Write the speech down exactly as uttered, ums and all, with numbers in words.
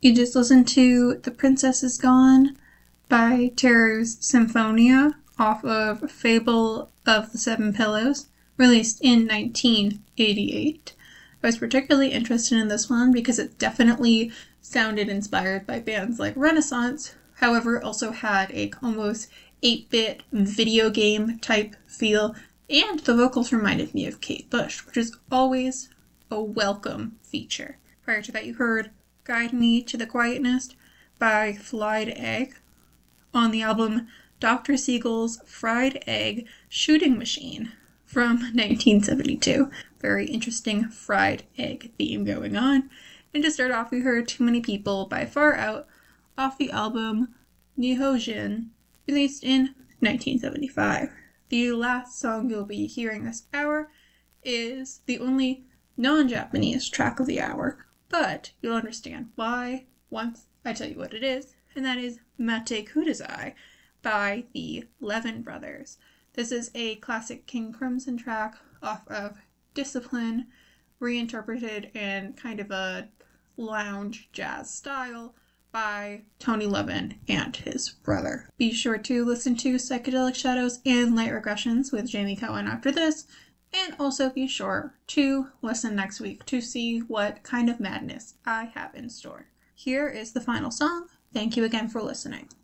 You just listened to The Princess Is Gone by Terror's Symphonia off of Fable of the Seven Pillows, released in nineteen eighty-eight. I was particularly interested in this one because it definitely sounded inspired by bands like Renaissance, however it also had a almost eight-bit video game type feel, and the vocals reminded me of Kate Bush, which is always a welcome feature. Prior to that you heard Guide Me to the Quietness by Fried Egg on the album Doctor Siegel's Fried Egg Shooting Machine from nineteen seventy-two. Very interesting fried egg theme going on. And to start off we heard Too Many People by Far Out off the album Nihojin, released in nineteen seventy-five. The last song you'll be hearing this hour is the only non-Japanese track of the hour, but you'll understand why once I tell you what it is, and that is Mate Kudasai by the Levin Brothers. This is a classic King Crimson track off of Discipline, reinterpreted in kind of a lounge jazz style by Tony Levin and his brother. Be sure to listen to Psychedelic Shadows and Light Regressions with Jamie Cohen after this, and also be sure to listen next week to see what kind of madness I have in store. Here is the final song. Thank you again for listening.